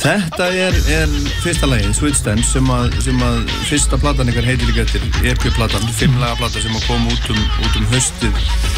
Þetta fyrsta lagið, Switch Dance, sem að fyrsta platan ykkar heitir líka eftir, EP-platan, 5 laga plata sem að koma út haustið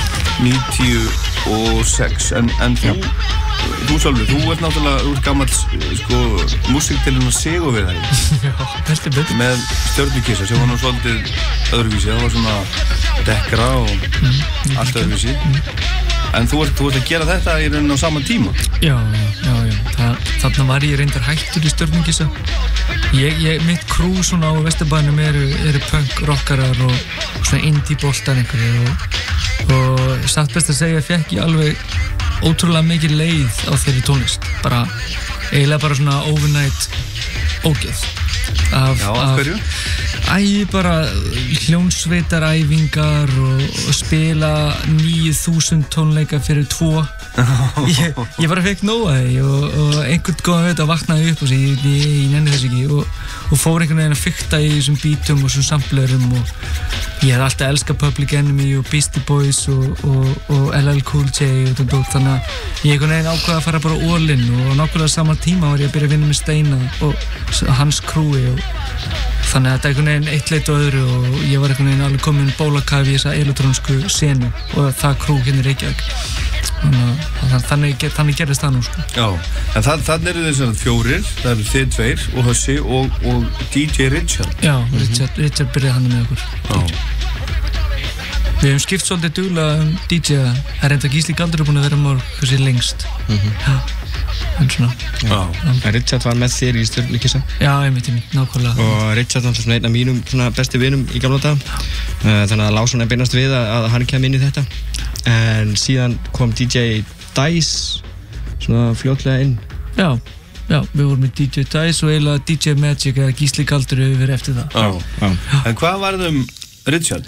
96, en þú sjálfur, þú ert náttúrulega gamall, músíktilinn að sigu við það. Já, heldur betur. Með Stjörnukissa, sem var nú svolítið öðruvísi, það var svona dekkra og allt öðruvísi. En þú ert að gera þetta í rauninni á sama tíma? Já. Þarna var ég reyndar hættur í Stjörnukissa. Mitt crew svona á Vesturbænum eru punk rockarar og svona indie boltar einhverju og satt best að segja fekk ég alveg ótrúlega mikið leið á þeirri tónlist. Eiginlega bara svona overnight ógeð. Af hverju? Bara hljómsveitaræfingar og spila 9000 tónleika fyrir 2. Ég bara fekk nóg að því og einhvern góðan veit að vaknaði upp og segi ég nenni þess ekki og fór einhvern veginn að fikta í þessum beatum og þessum samplerum og ég hef alltaf elskað Public Enemy og Beastie Boys og LL Cool J og þannig að ég einhvern veginn ákvaði að fara bara all in og nákvæmlega saman tíma var ég að byrja að vinna með Steina og hans crewi og þannig að þetta einhvern veginn eitt leit og öðru og ég var einhvern veginn alveg komin bólakafi í þessa elektrónsku senu og það crew hérna í Reykjavík. Þannig gerðist það nú Já, en þannig eru þessar 4, það eru þið 2 og Hössi og DJ Richard. Já, Richard byrjaði hann með okkur. Já. Við hefum skipt svolítið duglega DJ-a. Það reynda Gísli Galdur búin að vera mörg lengst. Já, en svona. Já. Richard var með þér í Stjörnukissa. Já, einmitt, nákvæmlega. Og Richard var svona einn af mínum besti vinum í gamla daga. Þannig að Lásson beinast við að hann kem inn í þetta. En síðan kom DJ Dice svona fljótlega inn. Já, við vorum með DJ Dice og eiginlega DJ Magic eða Gísli Galdur hefur verið eftir það. Já. En hvað var Richard?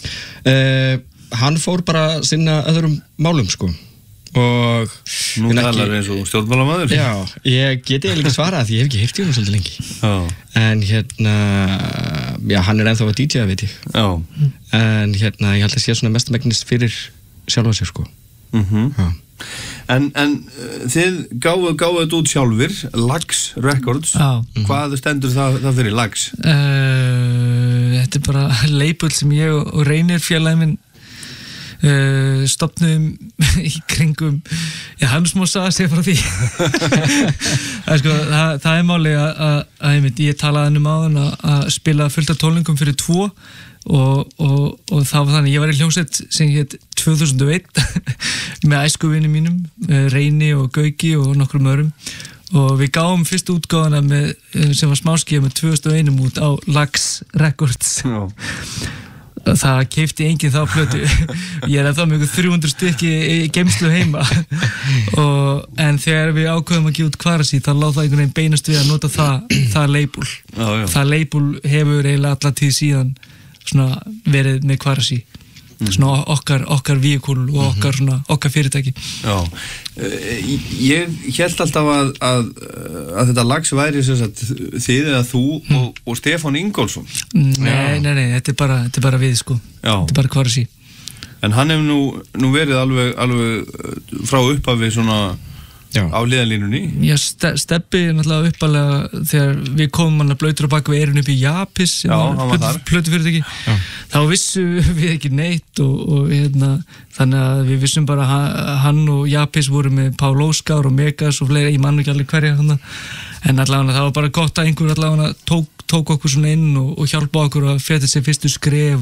Hann fór bara að sinna öðrum málum og nú talar eins og stjórnmálamaður. Já, ég geti eiginlega ekki svarað því ég hef ekki heyrt í honum svolítið lengi. En hann ennþá að DJ-a veit ég. Já. En ég held að sé svona mestamegnis fyrir sjálfa sér En þið gáfuð þetta út sjálfir, Lax Records. Hvað stendur það fyrir Lax? Þetta bara label sem ég og Reynir félagi minn stofnuðum í kringum hann smá sagði sig frá því það máli að ég talaði um áðan að spila fullt af tónleikum fyrir 2 og það var þannig ég var í hljómsveit sem hét 2001 með æskuvinum mínum Reyni og Gauki og nokkrum öðrum og við gáum fyrstu útgáfuna sem var smáskíða með 2001 út á Lax Records það keypti enginn þá plötu ég ennþá með 300 stykki í geymslu heima en þegar við ákveðum að gefa út Kvarasi þá lá það einhvern veginn beinast við að nota það label það label hefur eiginlega alla tíð síðan svona verið með Kvarasi svona okkar víkul og okkar fyrirtæki ég hélt alltaf að þetta lags væri þið eða þú og Stefán Ingólfsson nei, þetta er bara við þetta er bara Kvarasi en hann hefur nú verið alveg frá upphafi svona á liðanlínunni Já, Stebbi náttúrulega uppalega þegar við komum hann að blautur á bak við erum upp í Japis plötufyrirtæki þá vissum við ekki neitt og þannig að við vissum bara hann og Japis voru með Pál Óskar og Megas og fleiri, ég man ekki alveg hverja en allavega það var bara gott að einhver allavega tók okkur svona inn og hjálpa okkur að feta sér fyrstu skref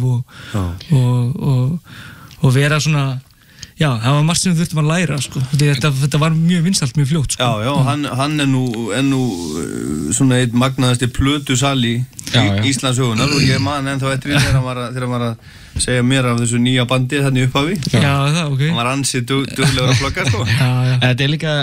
og vera svona Já, það var margt sem við þurftum að læra, Þetta var mjög vinsælt, mjög fljótt, Já, hann er nú svona einn magnaðasti plötusali í Íslandssögunar og ég man ennþá eftir þegar hann var að segja mér af þessu nýja bandi þannig upphafi. Já, það, ok. Hann var ansið duglegur að plugga, Já. Þetta er líka,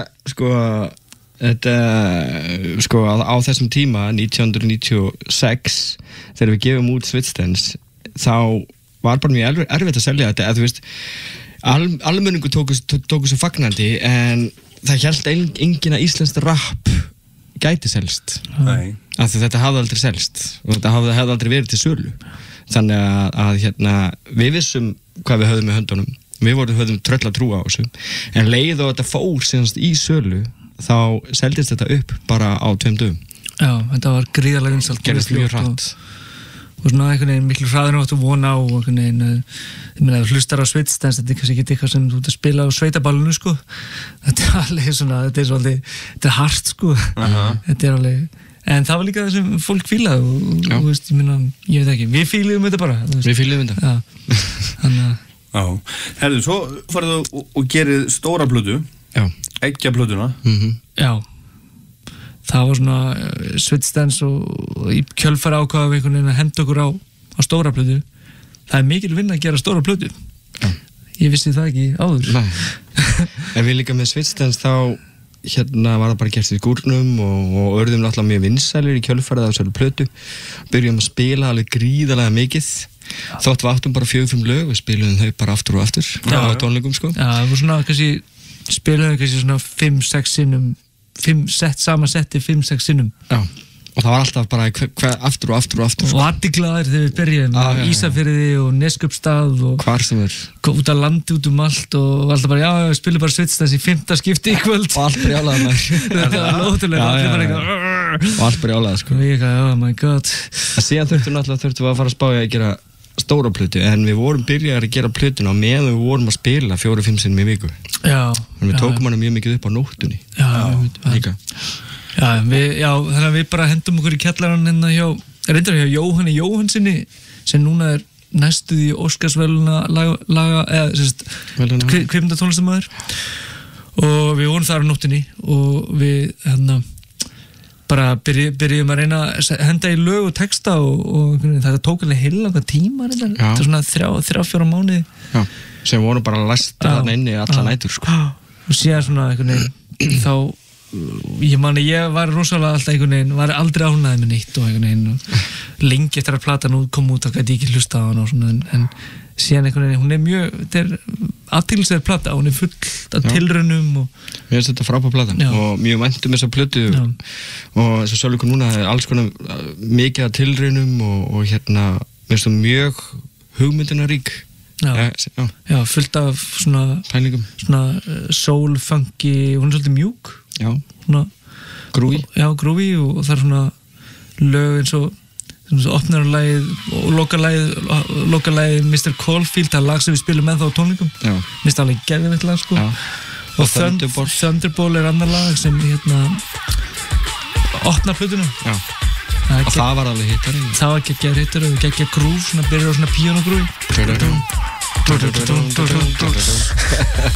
á þessum tíma, 1996, þegar við gefum út Switch Dance, þá var bara mjög erfitt að selja þetta, þú veist, almenningu tóku svo fagnandi en það hélt enginn að íslenskt rap gæti selst af því þetta hafði aldrei selst og þetta hafði aldrei verið til sölu þannig að við vissum hvað við höfðum í höndunum við höfðum tröll að trúa á þessu en leið og þetta fór síðanst í sölu þá seldist þetta upp bara á 2 dögum. Já, þetta var gríðarlega vinsælt. Gerðist mjög hratt. Og svona einhvern veginn miklu hraður áttu vona á og einhvern veginn, ég meina ef hlustar á Svitsdans, þetta kannski ekki eitthvað sem þú ert að spila á sveitaballinu sko, þetta alveg svona, þetta hart sko, þetta alveg, en það var líka það sem fólk fílaði og þú veist, ég meina, ég veit ekki, við fíluðum þetta bara. Við fíluðum þetta. Já, þannig að. Já, herðu, svo farið þú og gerið stóra plötu, eggjaplötuna. Já. Það var svona Svitsdans og í kjölfara ákvaða við einhvern veginn að henda okkur á stóra plötu. Það mikil vinna að gera stóra plötu. Ég vissi það ekki áður. Nei. En við líka með Svitsdans þá var það bara gert í skúrnum og urðum náttúrulega mjög vinsælir í kjölfarið af þessari plötu. Byrjum að spila alveg gríðarlega mikið. Þótt við áttum bara 4-5 lög, við spiluðum þau bara aftur og aftur á tónleikum sko. Já, það var svona spiluðum kannski svona 5-6 sinnum. 5 sama setti 5-6 sinnum. Já, og það var alltaf bara aftur og aftur og aftur. Og allir glaðir þegar við byrjum á Ísafirði og Neskupstað og hvar sem út að landi út allt og alltaf bara, já, við spilum bara Svitsdans í 5. skipti í kvöld. Og allt brjálaði maður. Þetta var lótulega. Og allt brjálaði sko. Og ég ekki, oh my god. Síðan þurftum við að fara að spá í að gera stóra plötu, en við vorum byrjaðir að gera plötuna og meðan við vorum að spila 4-5 sinnum í viku. Já. En við tókum hana mjög mikið upp á nóttunni. Já, líka. Já, þannig að við bara hendum okkur í kjallarann hérna reyndar hjá Jóhanni Jóhannsinni sem núna næstuð í Óskarsverðlauna kvikmyndatónlistarmaður og við vorum þar á nóttunni og við bara byrjum að reyna að henda í lög og texta og þetta tók alveg heilanga tíma þetta er svona 3-4 mánuði. Já, sem voru bara læstir þarna inni alla nætur sko. Og síðan svona einhvern veginn þá ég var rosalega alltaf einhvern veginn, var aldrei ánægð með neitt og einhvern veginn lengi eftir að platan kom út þá gæti ég ekki hlusta á hana og svona en síðan einhvern veginn, hún mjög þetta athyglisverð plata, hún full af tilraunum og mér finnst þetta frábær platan og mjög væntum þessa plötu og þess að Sölvi núna alls konar mikið af tilraunum og mér finnst það mjög hugmyndinarík. Já, fullt af svona pælingum, svona soul, funky, hún svolítið mjúk. Já, svona grúi. Já, grúi og það svona lög eins og opnarlagið og lokalagið Mr. Caulfield, það lag sem við spilum með þá á tónleikum. Já. Mist alveg geðveikt lag sko. Já. Og Thunderball annar lag sem opnar plötuna. Já. Og það var alveg hittari. Það var geggjað hittari og geggjað grúf, svona byrjar á svona píanogrúi.